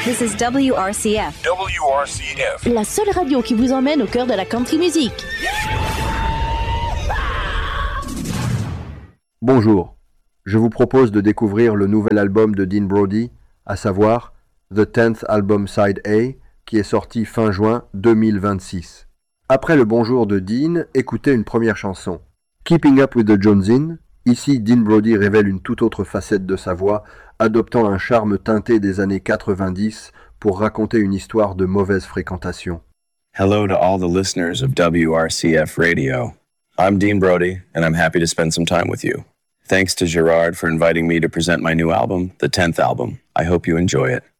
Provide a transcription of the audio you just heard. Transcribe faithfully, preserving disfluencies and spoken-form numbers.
This is W R C F. W R C F. La seule radio qui vous emmène au cœur de la country music. Bonjour, je vous propose de découvrir le nouvel album de Dean Brody, à savoir The tenth Album Side A, qui est sorti fin juin deux mille vingt-six. Après le bonjour de Dean, écoutez une première chanson. Keeping Up with the Jonesin, ici Dean Brody révèle une toute autre facette de sa voix, adoptant un charme teinté des années quatre-vingt-dix pour raconter une histoire de mauvaise fréquentation. Hello to all the listeners of W R C F Radio. I'm Dean Brody, and I'm happy to spend some time with you. Thanks to Gerard for inviting me to present my new album, The tenth Album. I hope you enjoy it.